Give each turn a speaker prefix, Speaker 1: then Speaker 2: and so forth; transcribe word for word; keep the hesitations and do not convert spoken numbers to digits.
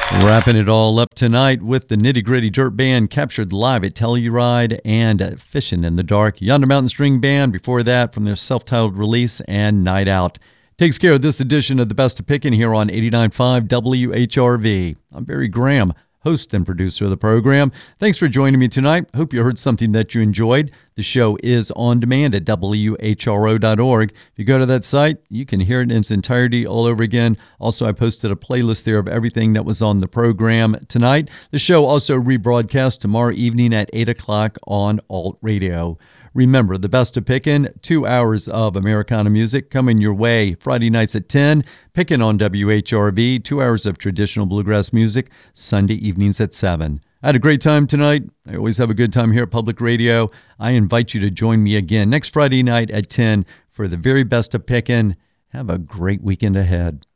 Speaker 1: Wrapping it all up tonight with the Nitty Gritty Dirt Band, captured live at Telluride, and uh, Fishing in the Dark, Yonder Mountain String Band, before that from their self-titled release, and Night Out. Takes care of this edition of The Best of Pickin' here on eighty-nine point five W H R V. I'm Barry Graham, host and producer of the program. Thanks for joining me tonight. Hope you heard something that you enjoyed. The show is on demand at W H R O dot org. If you go to that site, you can hear it in its entirety all over again. Also, I posted a playlist there of everything that was on the program tonight. The show also rebroadcast tomorrow evening at eight o'clock on Alt Radio. Remember, The Best of Pickin', two hours of Americana music coming your way Friday nights at ten, Pickin' on W H R V, two hours of traditional bluegrass music, Sunday evenings at seven. I had a great time tonight. I always have a good time here at Public Radio. I invite you to join me again next Friday night at ten for the very best of Pickin'. Have a great weekend ahead.